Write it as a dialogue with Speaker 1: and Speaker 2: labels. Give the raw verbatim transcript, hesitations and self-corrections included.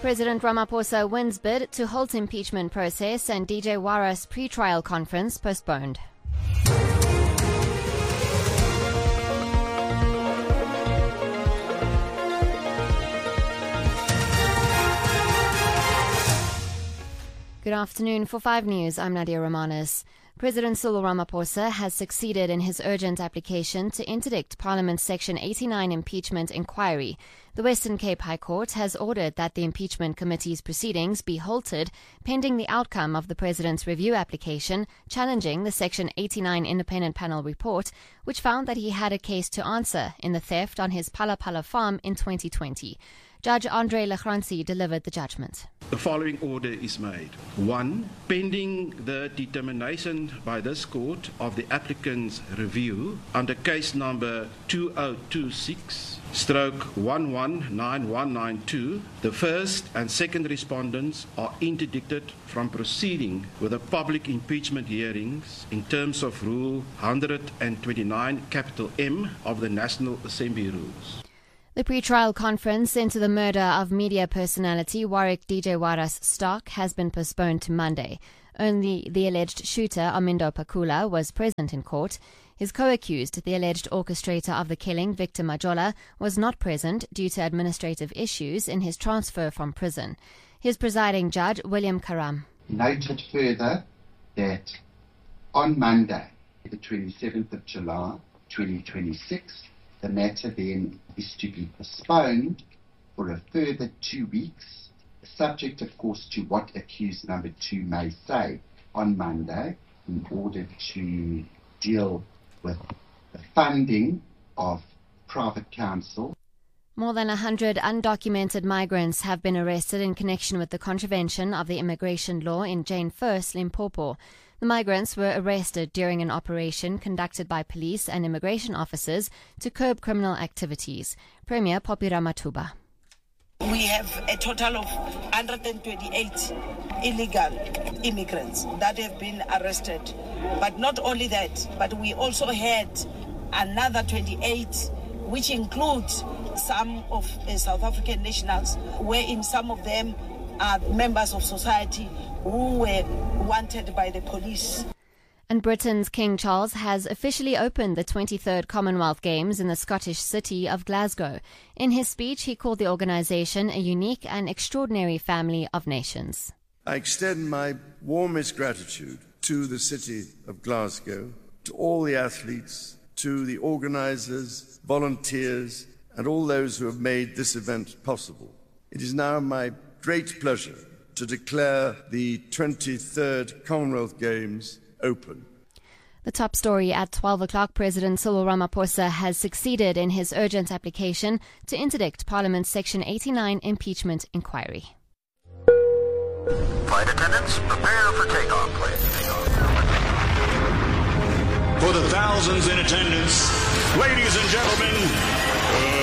Speaker 1: President Ramaphosa wins bid to halt impeachment process and D J Waras pre-trial conference postponed. Good afternoon. For five News, I'm Nadia Romanis. President Cyril Ramaphosa has succeeded in his urgent application to interdict Parliament's Section eighty-nine impeachment inquiry. The Western Cape High Court has ordered that the impeachment committee's proceedings be halted pending the outcome of the President's review application challenging the Section eighty-nine independent panel report, which found that he had a case to answer in the theft on his Phala Phala farm in twenty twenty. Judge Andre Lachranzi delivered the judgment.
Speaker 2: The following order is made. One, pending the determination by this court of the applicant's review under case number two thousand twenty-six stroke one one nine one nine two, the first and second respondents are interdicted from proceeding with the public impeachment hearings in terms of Rule one twenty-nine capital M of the National Assembly Rules.
Speaker 1: The pre-trial conference into the murder of media personality Warwick D J Waras Stark has been postponed to Monday. Only the alleged shooter, Amindo Pakula, was present in court. His co-accused, the alleged orchestrator of the killing, Victor Majola, was not present due to administrative issues in his transfer from prison. His presiding judge, William Karam,
Speaker 3: noted further that on Monday, the twenty-seventh of July, twenty twenty-six, the matter then is to be postponed for a further two weeks, subject, of course, to what accused number two may say on Monday, in order to deal with the funding of private counsel.
Speaker 1: More than one hundred undocumented migrants have been arrested in connection with the contravention of the immigration law in Jane First, Limpopo. The migrants were arrested during an operation conducted by police and immigration officers to curb criminal activities. Premier Poppy Ramathuba.
Speaker 4: We have a total of one hundred twenty-eight illegal immigrants that have been arrested. But not only that, but we also had another twenty-eight, which includes some of uh, South African nationals, wherein some of them are members of society who were wanted by the police.
Speaker 1: And Britain's King Charles has officially opened the twenty-third Commonwealth Games in the Scottish city of Glasgow. In his speech, he called the organisation a unique and extraordinary family of nations.
Speaker 5: I extend my warmest gratitude to the city of Glasgow, to all the athletes, to the organisers, volunteers, and all those who have made this event possible. It is now my great pleasure to declare the twenty-third Commonwealth Games open.
Speaker 1: The top story at twelve o'clock, President Cyril Ramaphosa has succeeded in his urgent application to interdict Parliament's Section eighty-nine impeachment inquiry.
Speaker 6: Flight attendants, prepare for takeoff, please.
Speaker 7: For the thousands in attendance, ladies and gentlemen,